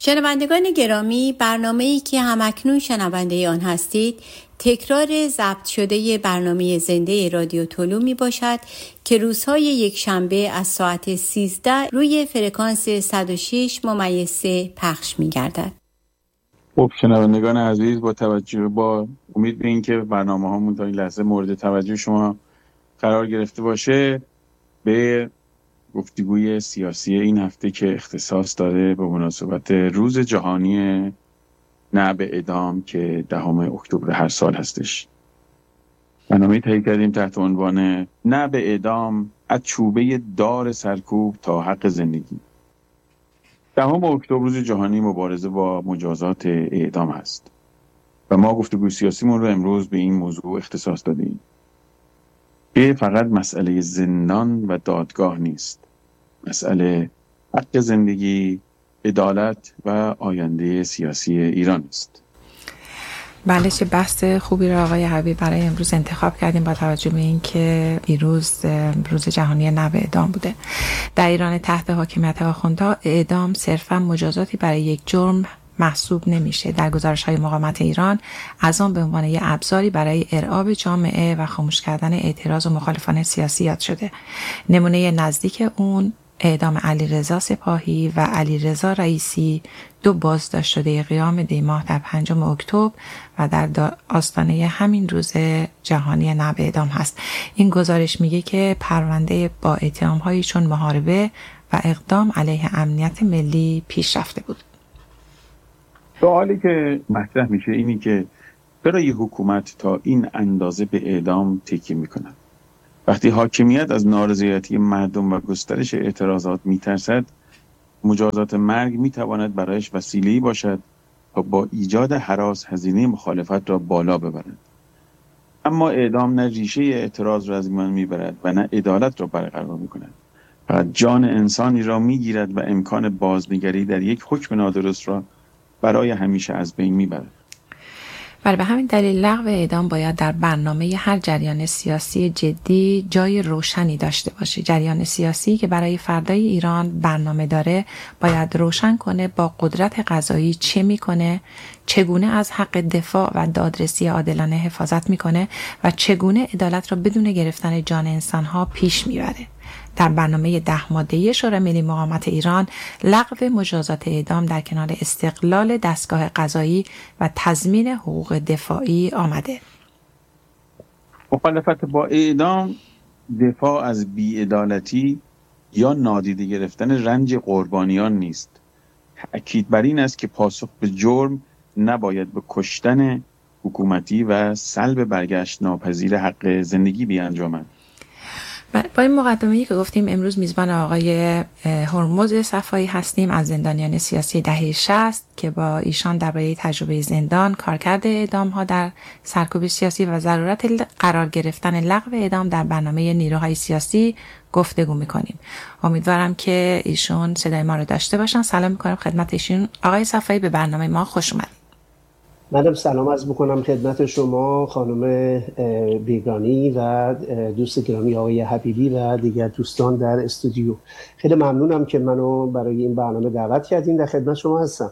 شنوندگان گرامی، برنامه‌ای که همکنون شنونده آن هستید تکرار ضبط شده برنامه زنده رادیو طلوع می باشد که روزهای یک شنبه از ساعت 13 روی فرکانس 106.3 پخش می گردد. خب شنوندگان عزیز، با امید به این که برنامه هامون تا این لحظه مورد توجه شما قرار گرفته باشه، به گفتگوی سیاسی این هفته که اختصاص داره به مناسبت روز جهانی نه به اعدام که 10 اکتبر هر سال هستش. برنامه تهیه کردیم تحت عنوان نه به اعدام، از چوبه دار سرکوب تا حق زندگی. 10 اکتبر روز جهانی مبارزه با مجازات اعدام است و ما گفتگوی سیاسیمون رو امروز به این موضوع اختصاص دادیم که فقط مسئله زندان و دادگاه نیست، مسئله حق زندگی، عدالت و آینده سیاسی ایران است. بله، چه بحث خوبی رو آقای حبیب برای امروز انتخاب کردیم با توجه به این که دیروز روز جهانی نه به اعدام بوده. در ایران تحت حاکمیت آخوندها اعدام صرفا مجازاتی برای یک جرم محسوب نمیشه. در گزارش‌های مقاومت ایران از آن به عنوان یک ابزاری برای ارعاب جامعه و خاموش کردن اعتراض و مخالفان سیاسی یاد شده. نمونه نزدیک اون اعدام علیرضا سپاهی و علیرضا رئیسی، 2 بازداشت شده قیام دی‌ماه در 5 اکتبر و در آستانه همین روز جهانی نه به اعدام هست. این گزارش میگه که پرونده با اتهام‌هایی چون محاربه و اقدام علیه امنیت ملی پیش رفته بود. سوالی که مطرح میشه اینی که چرا یه حکومت تا این اندازه به اعدام تکیه میکنه؟ وقتی حاکمیت از نارضایتی مردم و گسترش اعتراضات میترسد، مجازات مرگ میتواند برایش وسیله‌ای باشد تا با ایجاد هراس هزینه مخالفت را بالا ببرد. اما اعدام نه ریشه اعتراض را از میان میبرد و نه عدالت را برقرار میکند. فقط جان انسانی را میگیرد و امکان بازنگری در یک حکم نادرست را برای همیشه از بین میبرد. به همین دلیل لغو اعدام باید در برنامه هر جریان سیاسی جدی جای روشنی داشته باشه. جریان سیاسی که برای فردای ایران برنامه داره باید روشن کنه با قدرت قضایی چه میکنه، چگونه از حق دفاع و دادرسی عادلانه حفاظت میکنه و چگونه عدالت را بدون گرفتن جان انسانها پیش میبره. در برنامه 10 ماده‌ای شورای ملی مقاومت ایران لغو مجازات اعدام در کنار استقلال دستگاه قضایی و تضمین حقوق دفاعی آمده. مخالفت با اعدام دفاع از بی‌عدالتی یا نادیده گرفتن رنج قربانیان نیست. تأکید بر این است که پاسخ به جرم نباید به کشتن حکومتی و سلب برگشت ناپذیر حق زندگی بیانجامد. با این مقدمه‌ای که گفتیم، امروز میزبان آقای هرمز صفایی هستیم از زندانیان سیاسی دهه 60 که با ایشان درباره تجربه زندان، کارکرد اعدام‌ها در سرکوب سیاسی و ضرورت قرار گرفتن لغو اعدام در برنامه نیروهای سیاسی گفتگو می‌کنیم. امیدوارم که ایشون صدای ما رو داشته باشن. سلام می‌کنم خدمت ایشون. آقای صفایی، به برنامه ما خوش اومدید. منم سلام عرض میکنم خدمت شما خانم بیگانی و دوست گرامی آقای حبیبی و دیگر دوستان در استودیو. خیلی ممنونم که منو برای این برنامه دعوت کردین. در خدمت شما هستم.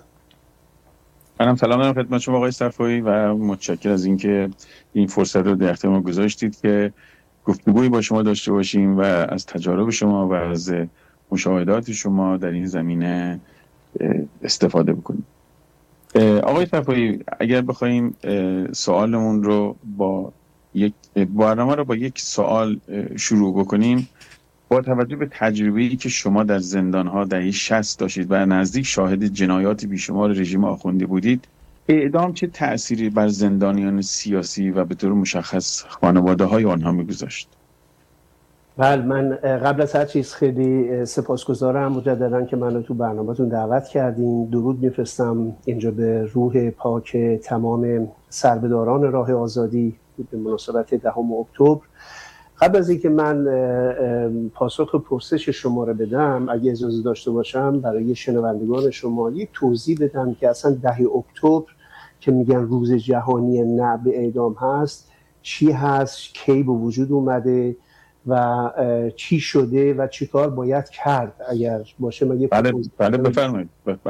منم سلام دارم خدمت شما آقای صفایی و متشکرم از اینکه این فرصت رو در اختیار ما گذاشتید که گفتگویی با شما داشته باشیم و از تجارب شما و از مشاهدات شما در این زمینه استفاده بکنیم. آقای صفایی، اگر بخوایم سوالمون رو برنامه رو با یک سوال شروع بکنیم، با توجه به تجربه‌ای که شما در زندان‌ها دهه 60 داشتید و نزدیک شاهد جنایات بیشمار رژیم آخوندی بودید، اعدام چه تأثیری بر زندانیان سیاسی و به طور مشخص خانواده‌های آنها می‌گذاشت؟ بله، من قبل از هر چیز خیلی سپاسگزارم مجدداً که منو تو برنامه‌تون دعوت کردین. درود میفرستم اینجا به روح پاک تمام سربداران راه آزادی به مناسبت 10 اکتبر. قبل از اینکه من پاسخ پرسش شما رو بدم، اگه اجازه داشته باشم برای شنوندگان شما یک توضیح بدم که اصلا 10 اکتبر که میگن روز جهانی نه به اعدام هست چی هست، کی به وجود اومده و چی شده و چی کار باید کرد اگر باشه. من بله بفرمایید.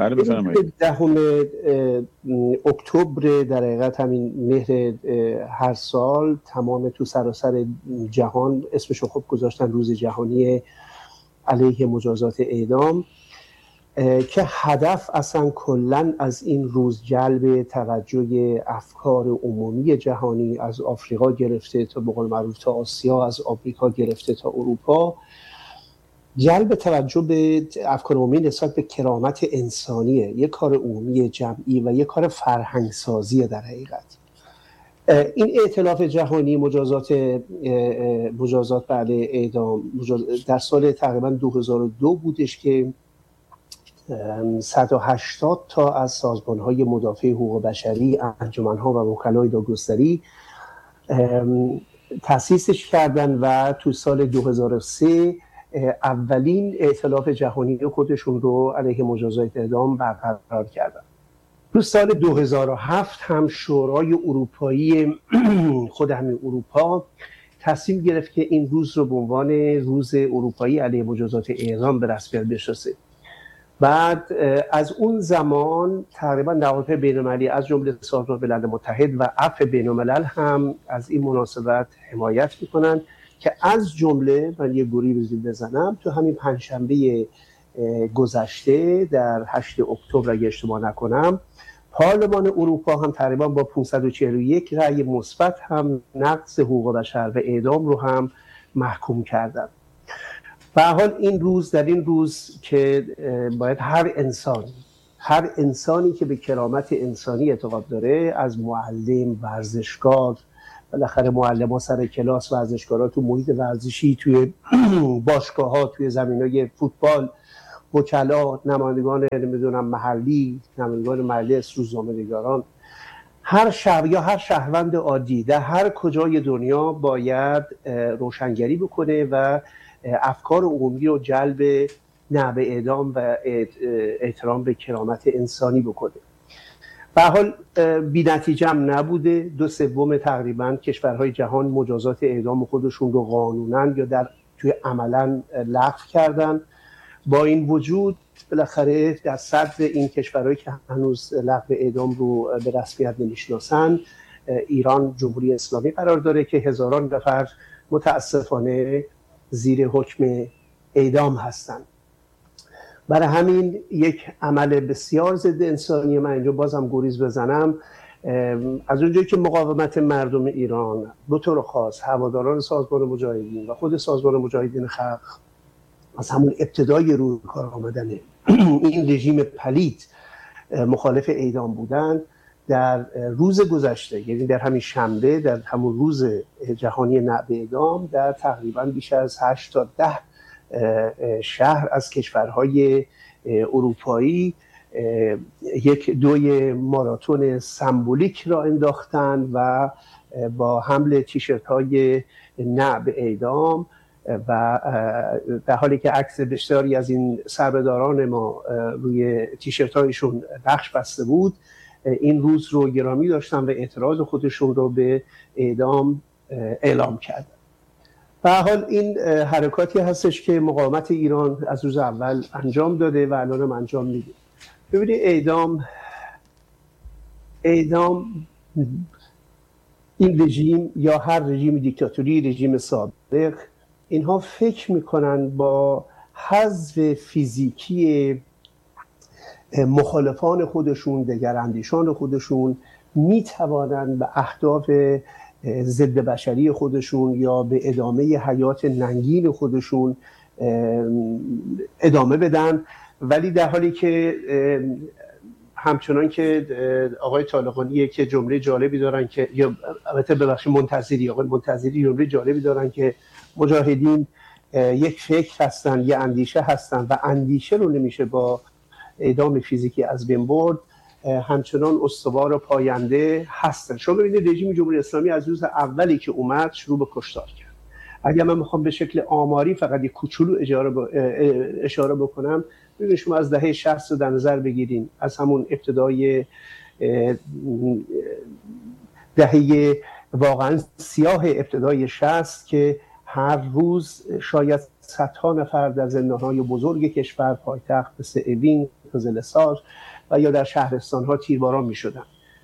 10 اکتبر در حقیقت همین مهر هر سال تمام تو سراسر جهان اسمشو خب گذاشتن روز جهانی علیه مجازات اعدام، که هدف اصلا کلن از این روز جلب توجه افکار عمومی جهانی از آفریقا گرفته تا به قول معروف تا آسیا، از آمریکا گرفته تا اروپا، جلب توجه به افکار عمومی نسبت به کرامت انسانیه، یک کار عمومی جمعی و یک کار فرهنگسازیه در حقیقت. این ائتلاف جهانی مجازات بعد اعدام در سال تقریبا 2002 بودش که 180 تا از سازمان‌های مدافع حقوق بشری، انجمن‌ها و وکلای دادگستری تأسیسش کردن و تو سال 2003 اولین ائتلاف جهانی خودشون رو علیه مجازات اعدام برقرار کردن. تو سال 2007 هم شورای اروپایی خود همین اروپا تصمیم گرفت که این روز رو به عنوان روز اروپایی علیه مجازات اعدام به رسمیت بشناسه. بعد از اون زمان تقریبا نهادهای بین‌المللی از جمله سازمان ملل متحد و عفو بین‌الملل هم از این مناسبت حمایت میکنن که از جمله من یه گریزی بزنم تو همین پنجشنبه گذشته در 8 اکتبر اگه اشتباه نکنم پارلمان اروپا هم تقریبا با 541 رأی مثبت هم نقض حقوق بشر و اعدام رو هم محکوم کردن. به هر حال این روز، در این روز که باید هر انسانی که به کرامت انسانی اعتقاد داره، از معلم، ورزشکار، بالاخره معلم‌ها سر کلاس، ورزشکارا تو محیط ورزشی، توی باشگاه‌ها، توی زمینای فوتبال، وکلا، نمایندگان محلی، نمایندگان مجلس، روزنامه‌نگاران، هر شهر یا هر شهروند عادی در هر کجای دنیا باید روشنگری بکنه و افکار عمومی رو جلب نه به اعدام و احترام به کرامت انسانی بکنه. به هر حال بی‌نتیجه هم نبوده. 2/3 تقریبا کشورهای جهان مجازات اعدام خودشون رو قانوناً یا توی عملاً لغو کردن. با این وجود بالاخره در صدر این کشورهایی که هنوز لغو اعدام رو به رسمیت نمیشناسن ایران جمهوری اسلامی قرار داره که هزاران نفر متاسفانه زیر حکم اعدام هستند. برای همین یک عمل بسیار ضد انسانی، من اینجا بازم گریز بزنم، از اونجایی که مقاومت مردم ایران به طور خاص هواداران سازمان مجاهدین و خود سازمان مجاهدین خلق از همون ابتدای روی کار آمدن این رژیم پلید مخالف اعدام بودند، در روز گذشته، یعنی در همین شنبه، در همون روز جهانی نعب اعدام، در تقریبا بیش از 8 تا 10 شهر از کشورهای اروپایی یک دوی ماراتون سمبولیک را انداختند و با حمل تیشرت‌های نعب اعدام و در حالی که عکس بسیاری از این سربداران ما روی تیشرت‌هایشون نقش بسته بود، این روز رو گرامی داشتن و اعتراض خودشون رو به اعدام اعلام کردن. به هر حال این حرکاتی هستش که مقاومت ایران از روز اول انجام داده و الان هم انجام میده. ببینید اعدام این رژیم یا هر رژیم دیکتاتوری، رژیم سابق، اینها فکر میکنن با حذف فیزیکی مخالفان خودشون، دگراندیشان خودشون، میتوانند به اهداف ضد بشری خودشون یا به ادامه حیات ننگین خودشون ادامه بدن. ولی در حالی که همچنان که آقای طالقانی که جمله جالبی دارن که، یا البته ببخشید آقای منتظری جمله جالبی دارن که مجاهدین یک فکر هستن، یک اندیشه هستن و اندیشه رو نمیشه با اعدام فیزیکی از بین برد، همچنان استوار و پاینده هستن. شما ببینید رژیم جمهوری اسلامی از روز اولی که اومد شروع به کشتار کرد. اگر من میخوام به شکل آماری فقط یک کوچولو اشاره بکنم، ببینید شما از دهه 60 رو در نظر بگیرین، از همون ابتدای دهه واقعا سیاه ابتدای 60 که هر روز شاید صدها نفر در زندان‌های بزرگ کشور، پایتخت مثل اوین، قزل‌ساز و یا در شهرستان‌ها تیرباران می‌شدند.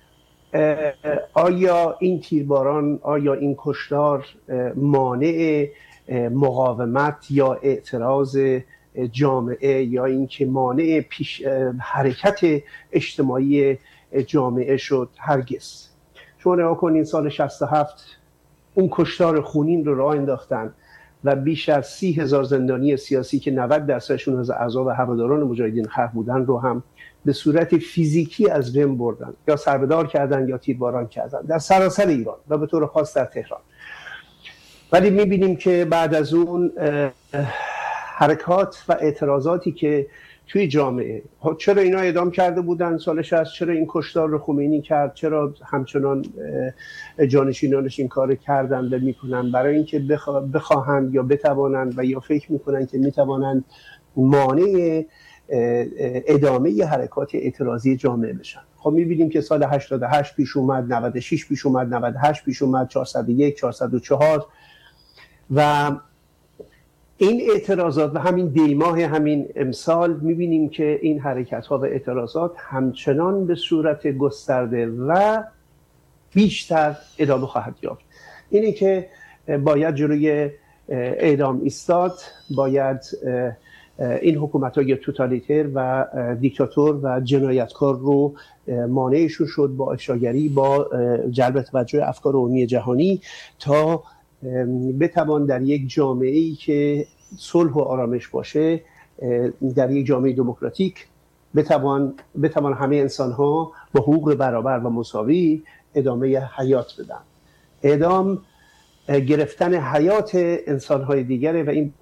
آیا این تیرباران، آیا این کشتار مانع مقاومت یا اعتراض جامعه یا اینکه مانع حرکت اجتماعی جامعه شد؟ هرگز. شما نگاه کنین سال 67 اون کشتار خونین رو راه انداختن و بیش از 30,000 زندانی سیاسی که 90% از اعضا و هواداران مجاهدین خلق بودن رو هم به صورت فیزیکی از بین بردن، یا سربدار کردن یا تیرباران کردن در سراسر ایران و به طور خاص در تهران. ولی می‌بینیم که بعد از اون حرکات و اعتراضاتی که توی جامعه، چرا اینا اعدام کرده بودن سال 60، چرا این کشتار رو خمینی کرد، چرا همچنان جانشینانش این کار کردن و میکنن؟ برای اینکه بخواهند یا بتوانند و یا فکر میکنن که میتوانند مانع ادامه حرکات اعتراضی جامعه بشن. خب میبینیم که سال 88 پیش اومد، 96 پیش اومد، 98 پیش اومد، 401، 404 و این اعتراضات و همین دیماه همین امسال میبینیم که این حرکت ها و اعتراضات همچنان به صورت گسترده و بیشتر ادامه خواهد یافت. اینه که باید جلوی اعدام ایستاد، باید این حکومت های توتالیتر و دیکتاتور و جنایتکار رو مانعشون شد با افشاگری، با جلب توجه افکار عمومی جهانی، تا بتوان در یک جامعه‌ای که صلح و آرامش باشه، در یک جامعه دموکراتیک بتوان همه انسان‌ها با حقوق برابر و مساوی ادامه حیات بدن. اعدام گرفتن حیات انسان‌های دیگره و این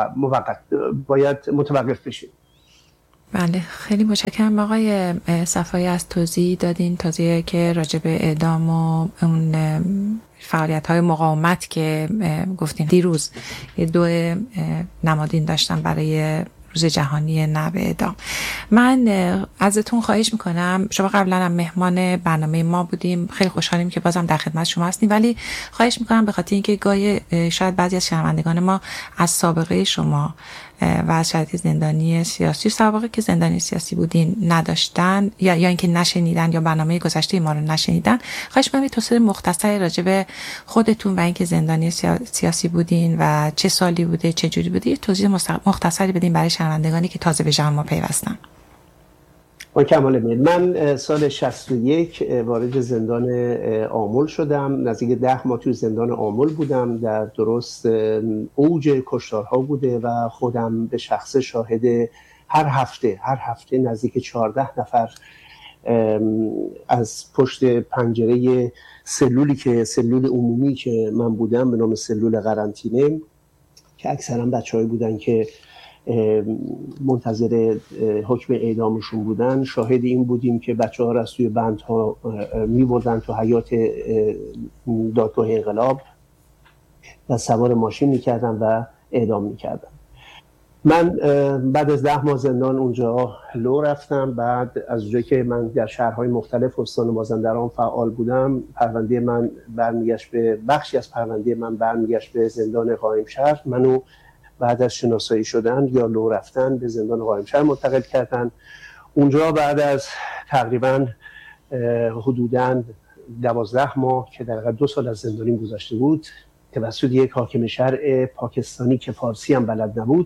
باید متوقف بشه. بله، خیلی متشکرم آقای صفایی از توضیح دادین، توضیحی که راجع به اعدام و اون فعالیت‌های مقاومت که گفتین. دیروز دو نمادین داشتم برای روز جهانی نه به اعدام. من ازتون خواهش میکنم، شما قبلا هم مهمان برنامه ما بودیم، خیلی خوشحالیم که بازم در خدمت شما هستیم، ولی خواهش میکنم به خاطر اینکه گاهی شاید بعضی از شنوندگان ما از سابقه شما و از شرایط زندانی سیاسی، سابقه که زندانی سیاسی بودین نداشتن یا اینکه نشنیدن یا برنامه گذشته ما رو نشنیدن، خواهش می‌کنم توضیح مختصری راجع به خودتون و اینکه زندانی سیاسی بودین و چه سالی بوده، چه جوری بوده، توضیح مختصری بدین برای شنوندگانی که تازه به جمع ما پیوستن. با کمال میل. من سال 61 وارد زندان آمل شدم. نزدیک 10 ماه توی زندان آمل بودم، در درست اوج کشتارها بوده و خودم به شخص شاهد هر هفته نزدیک 14 نفر از پشت پنجره سلول عمومی که من بودم به نام سلول قرنطینه، که اکثرا بچه‌هایی بودن که منتظر حکم اعدامشون بودن، شاهد این بودیم که بچه‌ها را از توی بندها می‌بردن تو حیاط دادگاه انقلاب و سوار ماشین می‌کردن و اعدام می‌کردن. من بعد از 10 ماه زندان اونجا لو رفتم. بعد از اونجایی که من در شهرهای مختلف استان مازندران فعال بودم، پرونده من برمیگشت به بخشی از پرونده من برمیگشت به زندان قائمشهر. منو بعد از شناسایی شدن یا لو رفتن به زندان قائمشهر منتقل کردن. اونجا بعد از تقریبا حدوداً 12 ماه که در حقیقت 2 سال از زندانیم گذشته بود، توسط یک حاکم شرع پاکستانی که فارسی هم بلد نبود،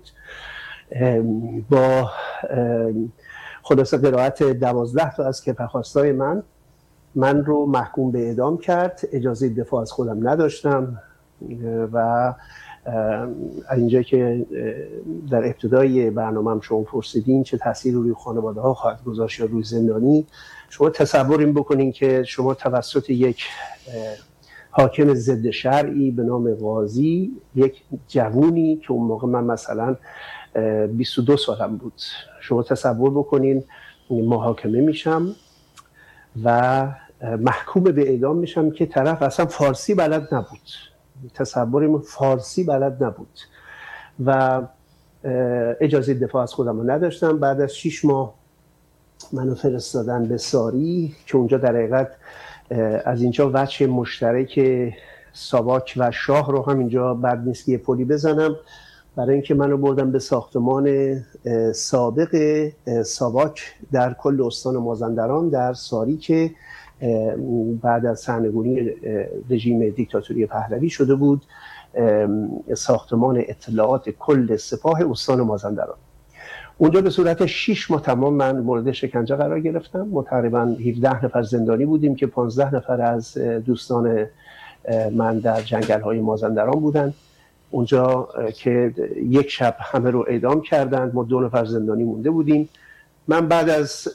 با خلاصه قرائت 12 تا از کفرخواستای من رو محکوم به اعدام کرد. اجازه دفاع از خودم نداشتم و اینجا که در ابتدای برنامه‌ام شما پرسیدین چه تأثیری روی خانواده‌ها خواهد گذاشت یا روی زندانی، شما تصور این بکنین که شما توسط یک حاکم ضد شرعی به نام قاضی، یک جوونی که اون موقع من مثلا 22 سالم بود، شما تصور بکنین محاکمه میشم و محکوم به اعدام میشم که طرف اصلا فارسی بلد نبود. تصوریم فارسی بلد نبود و اجازه دفاع از خودم رو نداشتم. بعد از 6 ماه منو فرستادن به ساری که اونجا در حقیقت از اینجا وجه مشترک ساواک و شاه رو همینجا بد نیست یه پلی بزنم، برای اینکه منو بردم به ساختمان سابق ساواک در کل استان مازندران در ساری که بعد از سرنگونی رژیم دیکتاتوری پهلوی شده بود ساختمان اطلاعات کل سپاه استان مازندران. اونجا به صورت 6 ماه تمام من مورد شکنجه قرار گرفتم. ما تقریبا 17 نفر زندانی بودیم که 15 نفر از دوستان من در جنگل‌های مازندران بودن. اونجا که یک شب همه رو اعدام کردند، ما 2 نفر زندانی مونده بودیم. من بعد از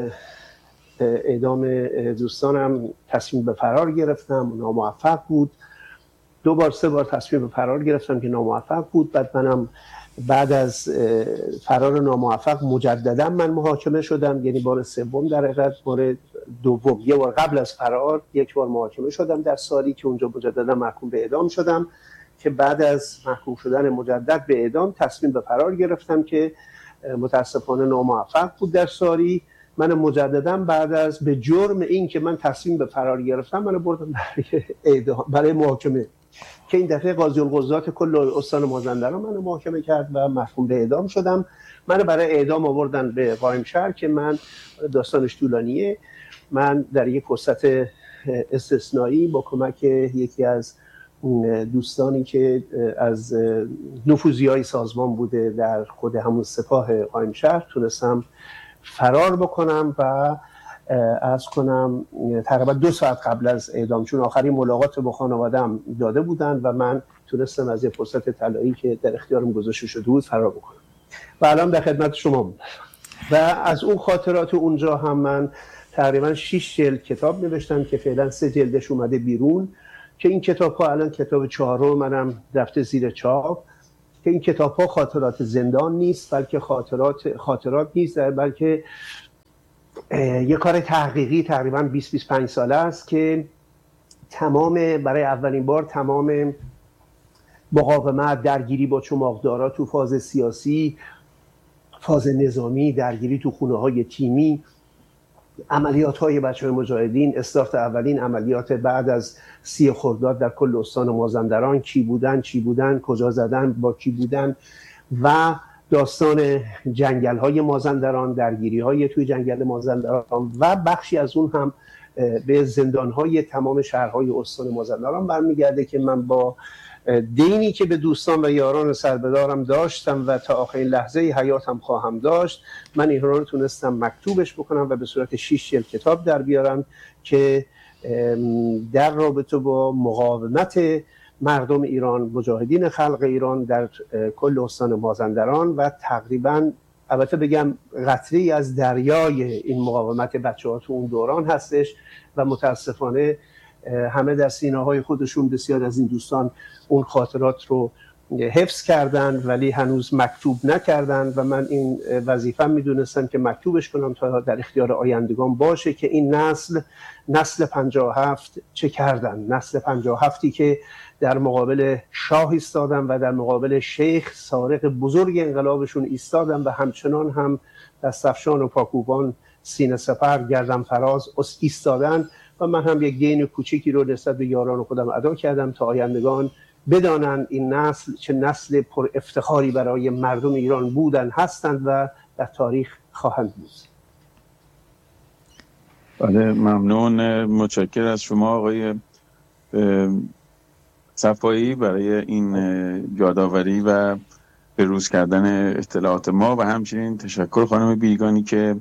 اعدام دوستانم تصمیم به فرار گرفتم، ناموفق بود. 2 بار 3 بار تصمیم به فرار گرفتم که ناموفق بود. بعد منم بعد از فرار ناموفق مجددا من محاکمه شدم، یعنی بار سوم در حقیقت، بار دوم یه بار قبل از فرار 1 بار محاکمه شدم در ساری که اونجا مجددا محکوم به اعدام شدم، که بعد از محکوم شدن مجدد به اعدام تصمیم به فرار گرفتم که متاسفانه ناموفق بود در ساری. من مجددا بعد از به جرم این که من تصمیم به فرار گرفتم من بردم برای اعدام، برای محاکمه، که این دفعه قاضی القضات کل استان مازندران من محاکمه کرد و محکوم به اعدام شدم. من برای اعدام آوردن به قائمشهر که من داستانش طولانیه. من در یک فرصت استثنایی با کمک یکی از دوستانی که از نفوذیای سازمان بوده در خود همون سپاه قائمشهر تونستم فرار بکنم و عرض کنم تقریبا 2 ساعت قبل از اعدام، چون آخرین ملاقات با خانواده‌ام داده بودن و من تونستم از یه فرصت طلایی که در اختیارم گذاشته شده بود فرار بکنم و الان در خدمت شما بودم. و از اون خاطرات اونجا هم من تقریبا 6 جلد کتاب نوشتم که فعلا 3 جلدش اومده بیرون، که این کتاب‌ها الان کتاب 4 منم رفته زیر چاپ، که این کتاب‌ها خاطرات زندان نیست، بلکه خاطرات نیست، بلکه یه کار تحقیقی تقریبا 20-25 ساله است که برای اولین بار تمام مقاومت، درگیری با چماقدارا تو فاز سیاسی، فاز نظامی، درگیری تو خونه‌های تیمی، عملیات‌های بچه‌های مجاهدین، استارت اولین عملیات بعد از 30 خرداد در کل استان مازندران، چی بودن، کجا زدن، با کی بودن، و داستان جنگل‌های مازندران، درگیری‌های توی جنگل مازندران، و بخشی از اون هم به زندان‌های تمام شهرهای استان مازندران برمیگرده که من با دینی که به دوستان و یاران سربدارم داشتم و تا آخرین لحظه حیاتم خواهم داشت، من این رو تونستم مکتوبش بکنم و به صورت 6 جلد کتاب در بیارم که در رابطه با مقاومت مردم ایران، مجاهدین خلق ایران در کل استان مازندران و تقریبا البته بگم قطره‌ای از دریای این مقاومت بچه‌ها تو اون دوران هستش و متاسفانه همه در سینه‌های خودشون بسیار از این دوستان اون خاطرات رو حفظ کردن ولی هنوز مکتوب نکردن و من این وظیفه‌ام میدونستم که مکتوبش کنم تا در اختیار آیندگان باشه که این نسل 57 چه کردن، نسل 57ی که در مقابل شاه ایستادن و در مقابل شیخ سارق بزرگ انقلابشون ایستادن و همچنان هم دستفشان و پاکوبان سینه سپر گردن فراز ایستادن و من هم یک دین کوچیکی رو نسبت به یاران خودم ادا کردم تا آیندگان بدانند این نسل چه نسل پر افتخاری برای مردم ایران بودن، هستند و در تاریخ خواهند بود. بله، ممنون، متشکرم از شما آقای صفایی برای این یادآوری و بروز کردن اطلاعات ما و همچنین تشکر خانم بیگانی که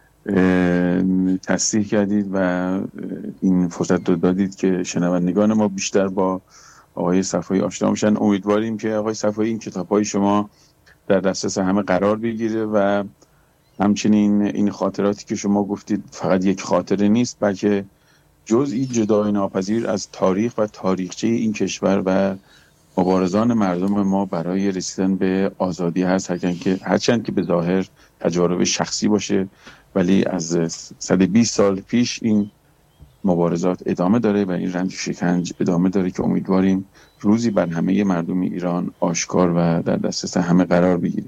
تصدیح کردید و این فرصت دادید که شنوندگان ما بیشتر با آقای صفایی آشنا بشن. امیدواریم که آقای صفایی این کتاب‌های شما در دسترس همه قرار بگیره و همچنین این خاطراتی که شما گفتید فقط یک خاطره نیست بلکه جزئی جدای ناپذیر از تاریخ و تاریخچه این کشور و مبارزان مردم ما برای رسیدن به آزادی هست، هرچند که به ظاهر تجارب شخصی باشه ولی از 120 سال پیش این مبارزات ادامه داره و این رنج و شکنج ادامه داره که امیدواریم روزی بر همه مردم ایران آشکار و در دسترس همه قرار بگیره.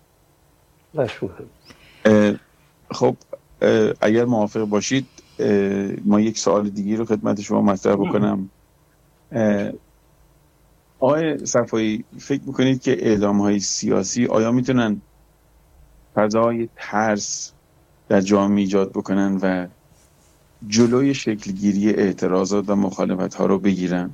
خب اگر موافق باشید ما یک سوال دیگه رو خدمت شما مطرح بکنم. آقای صفایی، فکر میکنید که اعدام‌های سیاسی آیا میتونن فضای ترس در جامعه ایجاد بکنن و جلوی شکلگیری اعتراضات و مخالفت‌ها رو بگیرن؟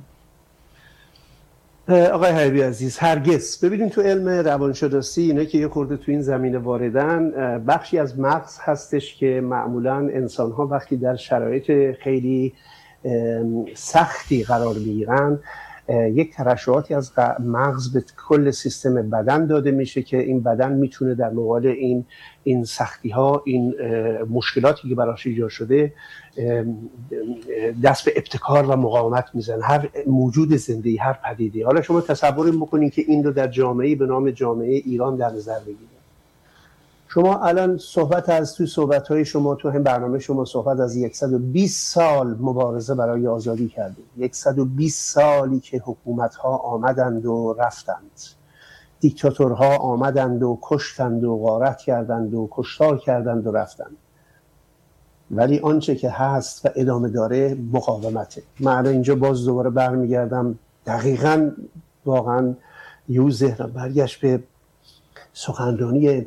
آقای حبیبی عزیز، هرگز. ببینید تو علم روانشناسی اینا که یه خورده تو این زمینه واردن، بخشی از مغز هستش که معمولاً انسان‌ها وقتی در شرایط خیلی سختی قرار میگیرن یک ترشحاتی از مغز به کل سیستم بدن داده میشه که این بدن میتونه در مقابل این سختی ها، این مشکلاتی که براش ایجاد شده دست به ابتکار و مقاومت میزنه. هر موجود زنده‌ای، هر پدیده. حالا شما تصور میکنید که این رو در جامعه‌ای به نام جامعه ایران در نظر بگیرید. شما الان توی صحبت‌های شما تو هم برنامه شما صحبت از 120 سال مبارزه برای آزادی کردید. 120 سالی که حکومت‌ها آمدند و رفتند. دیکتاتورها آمدند و کشتند و غارت کردند و کشتار کردند و رفتند. ولی آنچه که هست و ادامه داره مقاومته. من الان اینجا باز دوباره برمیگردم دقیقاً واقعاً یه ذهنم برگشت به سخنرانی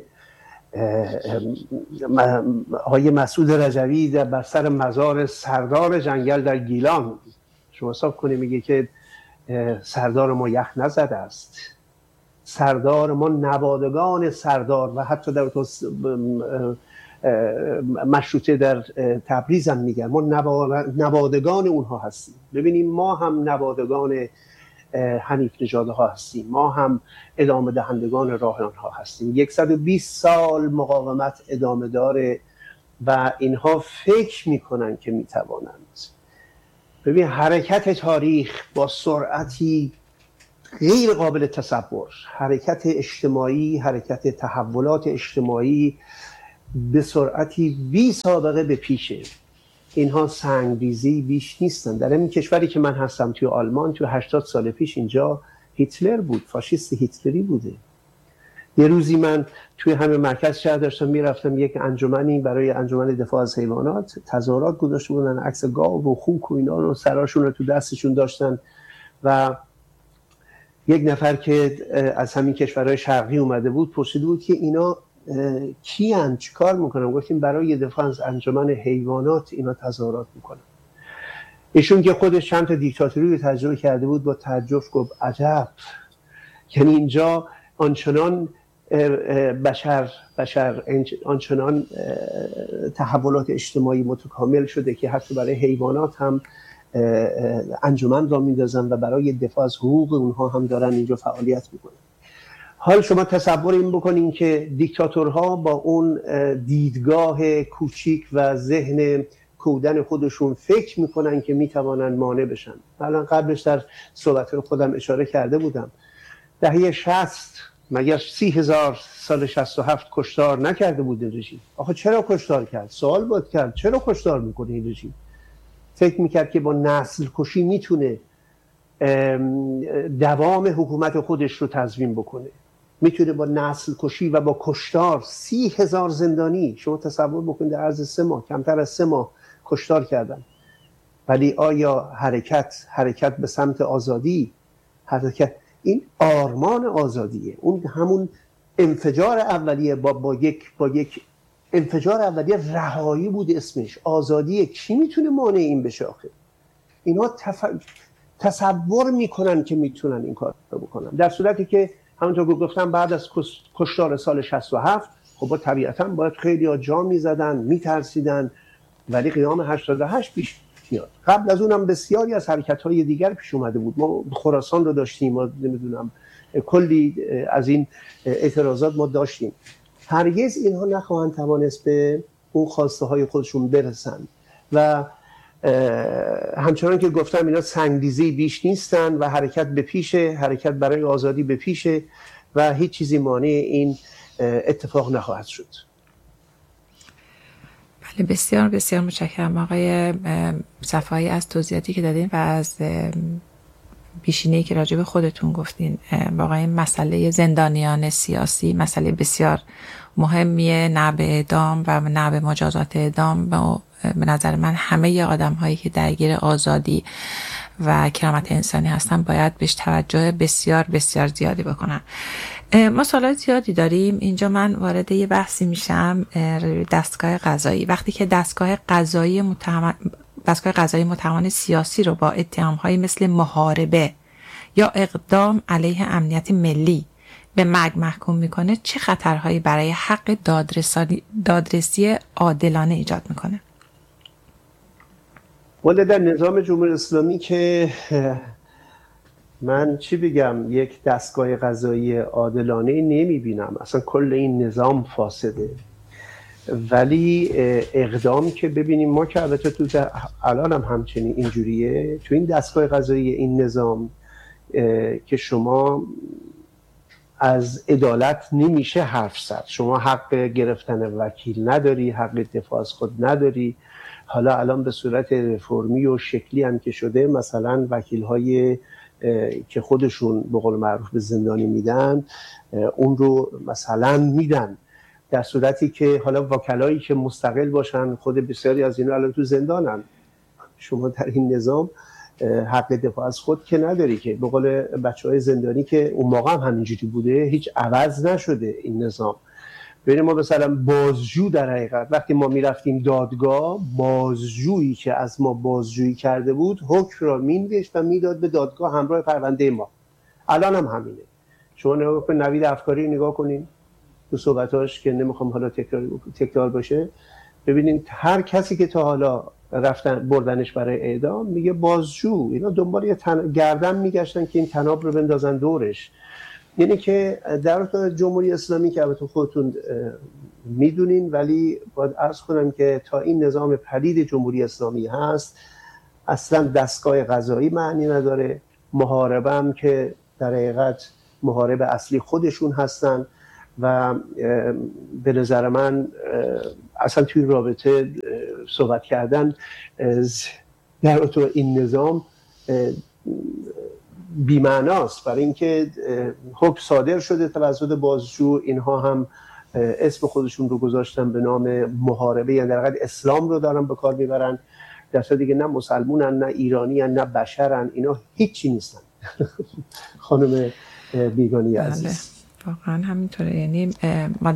آقای مسعود رجوی بر سر مزار سردار جنگل در گیلان. شما حساب کنید میگه که سردار ما یخ نزده است، سردار ما نوادگان سردار و حتی در مشروطه در تبریز هم میگن ما نوادگان اونها هستیم. ببینیم ما هم نوادگان حنیف نژاد ها هستیم، ما هم ادامه دهندگان راه آنها هستیم. 120 سال مقاومت ادامه داره و اینها فکر میکنن که میتوانند. ببین حرکت تاریخ با سرعتی غیر قابل تصور، حرکت اجتماعی، حرکت تحولات اجتماعی به سرعتی بی سابقه به پیشه. اینها سنگریزی بیش نیستن. در این کشوری که من هستم توی آلمان، توی 80 سال پیش اینجا هیتلر بود، فاشیست هیتلری بوده. یه روزی من توی همه مرکز شهر داشتم میرفتم، یک انجمنی برای انجمن دفاع از حیوانات تظاهرات گذاشته بودن، عکس گاو و خوک و اینا رو سراشون رو تو دستشون داشتن و یک نفر که از همین کشورهای شرقی اومده بود پرسیده بود که اینا کیان، چی کار میکنن؟ گفتیم برای دفاع از انجمن حیوانات اینا تظاهرات میکنن. ایشون که خودش چند تا دیکتاتوری رو تجربه کرده بود با تعجب گفت عجب، یعنی اینجا آنچنان بشر آنچنان تحولات اجتماعی متکامل شده که حتی برای حیوانات هم انجمن را میندازن و برای دفاع از حقوق اونها هم دارن اینجا فعالیت میکنن. حال شما تصور این بکنین که دیکتاتورها با اون دیدگاه کوچیک و ذهن کودن خودشون فکر میکنن که میتوانن مانع بشن. الان قبلش در صحبت خودم اشاره کرده بودم، دهه 60 مگر 30,000 سال 67 کشتار نکرده بود این رژیم؟ آخه چرا کشتار کرد؟ سوال بود کرد چرا کشتار میکنه این رژیم؟ فکر میکرد که با نسل کشی میتونه دوام حکومت خودش رو تضمین بکنه، میتونه با نسل کشی و با کشتار 30,000 زندانی، شما تصور بکنید در عرض 3 ماه، کمتر از 3 ماه کشتار کردن. ولی آیا حرکت به سمت آزادی، حرکت این آرمان آزادیه، اون همون انفجار اولیه با یک انفجار اولیه رهایی بود اسمش، آزادیه. کی میتونه مانع این بشه آخه؟ اینا تصور میکنن که میتونن این کار رو بکنن، در صورتی که همونطور که گفتم بعد از کشتار سال 67 خب طبیعتاً باید خیلی ها جا میزدن، میترسیدن، ولی قیام 88 پیش میاد. قبل از اونم بسیاری از حرکت‌های دیگر پیش اومده بود. ما خراسان رو داشتیم، ما نمیدونم کلی از این اعتراضات ما داشتیم. هرگز اینها نخواهند توانست به اون خواسته های خودشون برسن و همچنان که گفتم اینا سنگریزی بیش نیستن و حرکت به پیشه، حرکت برای آزادی به پیشه و هیچ چیزی مانع این اتفاق نخواهد شد. بله، بسیار بسیار متشکرم آقای صفایی از توضیحاتی که دادین و از پیشینه‌ای که راجع به خودتون گفتین. واقعا مسئله زندانیان سیاسی مسئله بسیار مهمیه، نه به اعدام و نه به مجازات اعدام. به نظر من همه آدم هایی که درگیر آزادی و کرامت انسانی هستن باید بهش توجه بسیار بسیار زیادی بکنن. ما سوالات زیادی داریم اینجا. من وارد یه بحثی میشم، دستگاه قضایی. وقتی که دستگاه قضایی متهمان سیاسی رو با اتهام‌هایی مثل محاربه یا اقدام علیه امنیت ملی به مرگ محکوم میکنه، چه خطرهایی برای حق دادرسی عادلانه ایجاد میکنه؟ ولی در نظام جمهوری اسلامی که من چی بگم، یک دستگاه قضایی عادلانه نمیبینم. اصلا کل این نظام فاسده. ولی اقدام که ببینیم، ما که البته تو الان هم همچنین اینجوریه، تو این دستگاه قضایی این نظام که شما از عدالت نمیشه حرف زد. شما حق گرفتن وکیل نداری، حق دفاع از خود نداری. حالا الان به صورت رفرمی و شکلی هم که شده، مثلا وکیل‌های که خودشون به قول معروف به زندانی میدن، اون رو مثلا میدن، در صورتی که حالا وکلایی که مستقل باشن، خود بسیاری از اینا الان تو زندانن. شما در این نظام حق دفاع از خود که نداری، که به قول بچهای زندانی که اون موقع هم همینجوری بوده، هیچ عوض نشده این نظام. ببینید ما مثلا بازجو، در حقیقت وقتی ما میرفتیم دادگاه، بازجویی که از ما بازجویی کرده بود حکم را مینوشت و میداد به دادگاه همراه پرونده ما. الان هم همینه. شما نگاه کنید، نوید افکاری نگاه کنید تو صحبتاش که نمیخوام حالا تکرار باشه، ببینید هر کسی که تا حالا رفتن بردنش برای اعدام میگه بازجو. اینا دنبال یه گردن میگشتن که این طناب رو بندازن دورش. یعنی که در جمهوری اسلامی که البته خودتون میدونین، ولی باید عرض کنم که تا این نظام پلید جمهوری اسلامی هست، اصلا دستگاه قضایی معنی نداره. محاربه هم که در حقیقت محارب اصلی خودشون هستن و به نظر من اصلا توی رابطه صحبت کردن در تو این نظام بی‌معناست، برای اینکه حکم صادر شده توسط بازجو، اینها هم اسم خودشون رو گذاشتن به نام محاربه، یعنی در حقیقت اسلام رو دارن به کار میبرن، در صورتی که نه مسلمونن، نه ایرانیان، نه بشرن. اینا هیچی نیستن. خانم بیگانی عزیز، واقعا همینطوره. یعنی ما